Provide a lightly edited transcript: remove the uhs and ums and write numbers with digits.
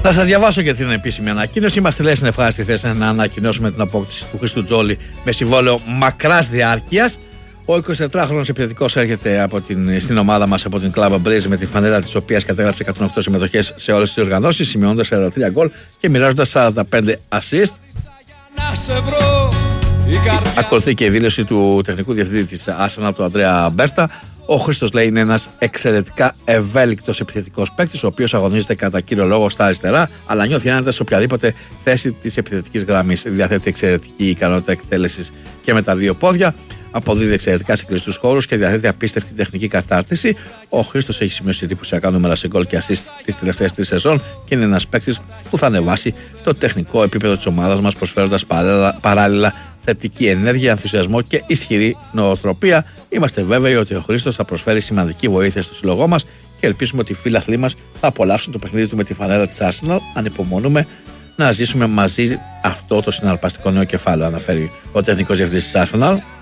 Να σας διαβάσω και την επίσημη ανακοίνωση. Είμαστε, λέει, στην ευχάριστη θέση να ανακοινώσουμε την απόκτηση του Χρήστου Τζόλι με συμβόλαιο μακράς διάρκειας. Ο 24χρονος επιθετικός έρχεται στην ομάδα μας από την Club Breeze, με τη φανέλα της οποίας κατέγραψε 108 συμμετοχές σε όλες τις οργανώσεις, σημειώνοντας 43 γκολ και μοιράζοντας 45 assist. Ακολουθεί και η δήλωση του τεχνικού διευθυντή της Arsenal, του Αντρέα Μπέρτα. Ο Χρήστος, λέει, είναι ένας εξαιρετικά ευέλικτος επιθετικός παίκτης, ο οποίος αγωνίζεται κατά κύριο λόγο στα αριστερά, αλλά νιώθει άνετα σε οποιαδήποτε θέση της επιθετικής γραμμής. Διαθέτει εξαιρετική ικανότητα εκτέλεσης και με τα δύο πόδια. Αποδίδει εξαιρετικά σε κλειστούς χώρους και διαθέτει απίστευτη τεχνική κατάρτιση. Ο Χρήστος έχει σημειώσει εντυπωσιακά νούμερα σε γκολ και assist τις τελευταίες 3 σεζόν και είναι ένας παίκτης που θα ανεβάσει το τεχνικό επίπεδο της ομάδας μας, προσφέροντας παράλληλα θετική ενέργεια, ενθουσιασμό και ισχυρή νοοτροπία. Είμαστε βέβαιοι ότι ο Χρήστος θα προσφέρει σημαντική βοήθεια στο σύλλογό μας και ελπίζουμε ότι οι φίλαθλοί μας θα απολαύσουν το παιχνίδι του με τη φανέλα της Arsenal. Ανυπομονούμε να ζήσουμε μαζί αυτό το συναρπαστικό νέο κεφάλαιο, αναφέρει ο τεχνικός διευθυντής της Arsenal.